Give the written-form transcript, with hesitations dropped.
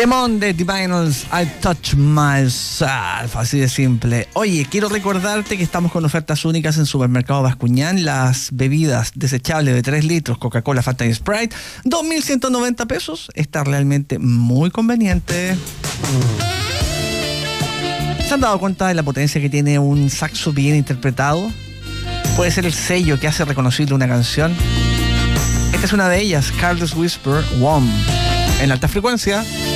Temón de Divinyls, I Touch Myself, así de simple. Oye, quiero recordarte que estamos con ofertas únicas en Supermercado Bascuñán. Las bebidas desechables de 3 litros, Coca-Cola, Fanta y Sprite, 2.190 pesos. Está realmente muy conveniente. ¿Se han dado cuenta de la potencia que tiene un saxo bien interpretado? Puede ser el sello que hace reconocible una canción. Esta es una de ellas, Careless Whisper, WOM, en alta frecuencia.